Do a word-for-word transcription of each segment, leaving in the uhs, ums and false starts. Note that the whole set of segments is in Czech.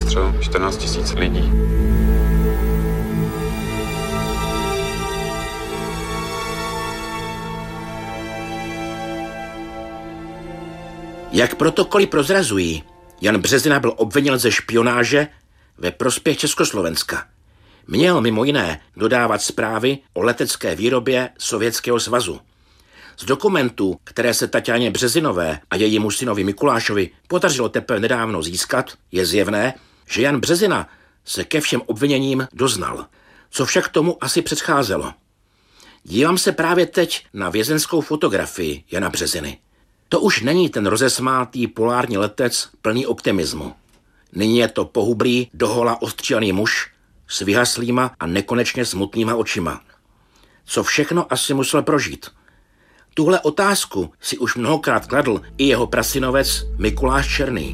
zastřelil čtrnáct tisíc lidí. Jak protokoly prozrazují, Jan Březina byl obviněn ze špionáže ve prospěch Československa. Měl mimo jiné dodávat zprávy o letecké výrobě Sovětského svazu. Z dokumentů, které se Taťáně Březinové a jejímu synovi Mikulášovi podařilo teprve nedávno získat, je zjevné, že Jan Březina se ke všem obviněním doznal. Co však tomu asi předcházelo? Dívám se právě teď na vězenskou fotografii Jana Březiny. To už není ten rozesmátý polární letec plný optimismu. Nyní je to pohublý, dohola ostřílený muž s vyhaslýma a nekonečně smutnýma očima. Co všechno asi musel prožít? Tuhle otázku si už mnohokrát kladl i jeho prasynovec Mikuláš Černý.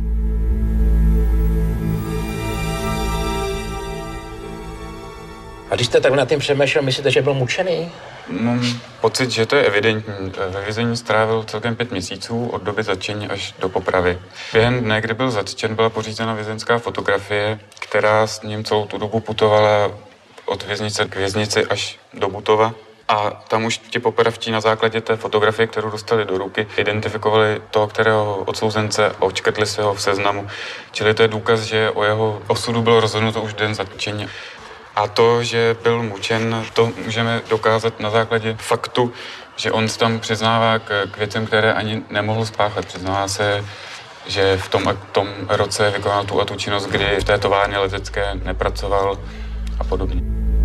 A když jste tak nad tím přemýšlel, myslíte, že byl mučený? Mám pocit, že to je evidentní. Ve vězení strávil celkem pět měsíců od doby zatčení až do popravy. Během dne, kdy byl zatčen, byla pořízena vězenská fotografie, která s ním celou tu dobu putovala od věznice k věznici až do Butova. A tam už ti popravčí na základě té fotografie, kterou dostali do ruky, identifikovali toho, kterého odsouzence a očkrtli si ho v seznamu. Čili to je důkaz, že o jeho osudu bylo rozhodnuto už den zatčení. A to, že byl mučen, to můžeme dokázat na základě faktu, že on se tam přiznává k, k věcem, které ani nemohl spáchat. Přiznává se, že v tom, tom roce vykonal tu a tu činnost, kdy v té továrně letecké nepracoval a podobně.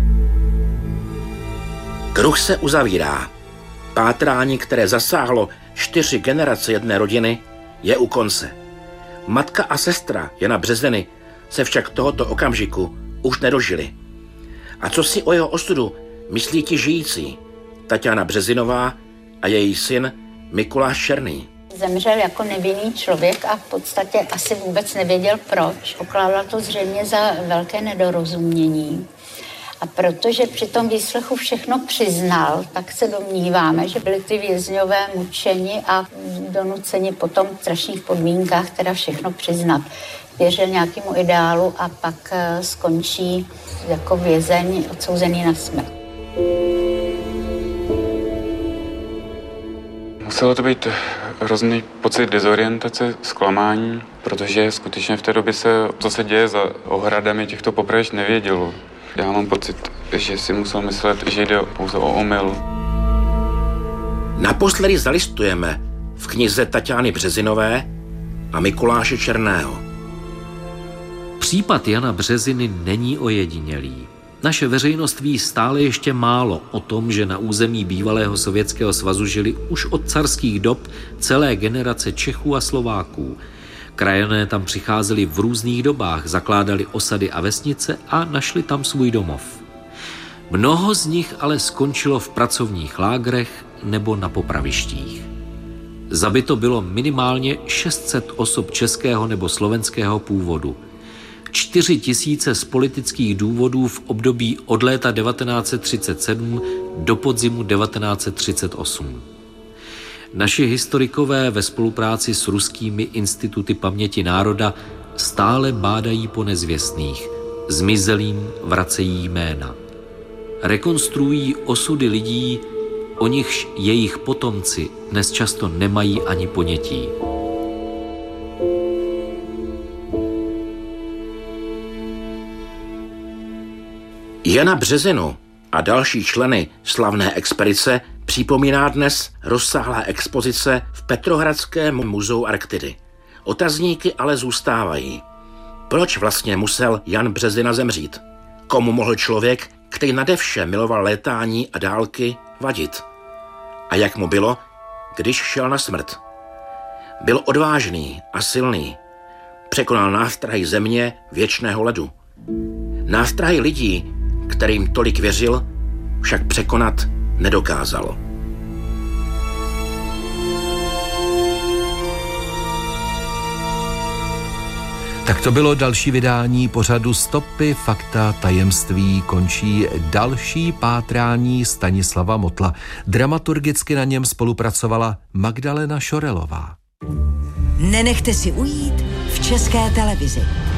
Kruh se uzavírá. Pátrání, které zasáhlo čtyři generace jedné rodiny, je u konce. Matka a sestra Jana Březiny se však tohoto okamžiku už nedožili. A co si o jeho osudu myslí ti žijící? Taťána Březinová a její syn Mikuláš Černý. Zemřel jako nevinný člověk a v podstatě asi vůbec nevěděl proč. Pokládal to zřejmě za velké nedorozumění. A protože při tom výslechu všechno přiznal, tak se domníváme, že byli ty vězňové mučeni a donuceni potom v strašných podmínkách teda všechno přiznat. Věřil nějakému ideálu a pak skončí jako vězeň odsouzený na smrt. Muselo to být hrozný pocit dezorientace, zklamání, protože skutečně v té době se, co se děje za ohradami těchto popravišť, nevědělo. Já mám pocit, že si musel myslet, že jde pouze o omyl. Naposledy zalistujeme v knize Taťány Březinové a Mikuláše Černého. Případ Jana Březiny není ojedinělý. Naše veřejnost ví stále ještě málo o tom, že na území bývalého Sovětského svazu žili už od carských dob celé generace Čechů a Slováků. Krajané tam přicházeli v různých dobách, zakládali osady a vesnice a našli tam svůj domov. Mnoho z nich ale skončilo v pracovních lágrech nebo na popravištích. Zabito bylo minimálně šest set osob českého nebo slovenského původu. Čtyři tisíce z politických důvodů v období od léta devatenáct set třicet sedm do podzimu devatenáct set třicet osm. Naši historikové ve spolupráci s ruskými instituty paměti národa stále bádají po nezvěstných, zmizelým vracejí jména. Rekonstruují osudy lidí, o nichž jejich potomci dnes často nemají ani ponětí. Jana Březinu a další členy slavné expedice připomíná dnes rozsáhlá expozice v Petrohradském muzeu Arktidy. Otazníky ale zůstávají. Proč vlastně musel Jan Březina zemřít? Komu mohl člověk, který nadevše miloval létání a dálky, vadit? A jak mu bylo, když šel na smrt? Byl odvážný a silný. Překonal nástrahy země věčného ledu. Nástrahy lidí, kterým tolik věřil, však překonat nedokázal. Tak to bylo další vydání pořadu Stopy, fakta, tajemství. Končí další pátrání Stanislava Motla. Dramaturgicky na něm spolupracovala Magdalena Šorelová. Nenechte si ujít v České televizi.